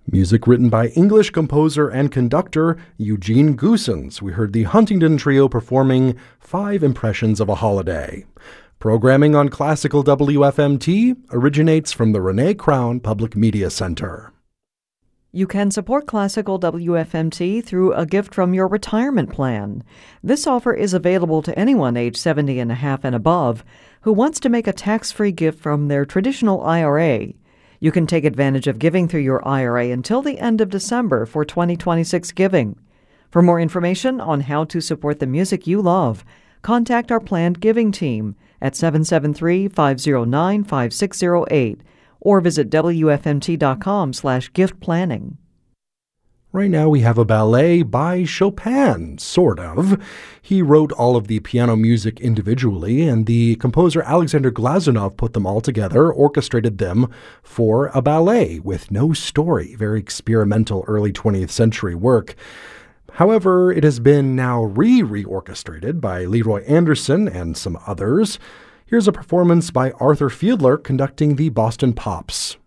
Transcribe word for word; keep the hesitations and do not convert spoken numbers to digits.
Music written by English composer and conductor Eugene Goosens. We heard the Huntington Trio performing Five Impressions of a Holiday. Programming on Classical W F M T originates from the Renee Crown Public Media Center. You can support Classical W F M T through a gift from your retirement plan. This offer is available to anyone age seventy and a half and above who wants to make a tax-free gift from their traditional I R A. You can take advantage of giving through your I R A until the end of December for twenty twenty-six giving. For more information on how to support the music you love, contact our planned giving team at seven seven three, five zero nine, five six zero eight or visit W F M T dot com slash gift planning. Right now we have a ballet by Chopin, sort of. He wrote all of the piano music individually, and the composer Alexander Glazunov put them all together, orchestrated them for a ballet with no story. Very experimental early twentieth century work. However, it has been now re-reorchestrated by Leroy Anderson and some others. Here's a performance by Arthur Fiedler conducting the Boston Pops.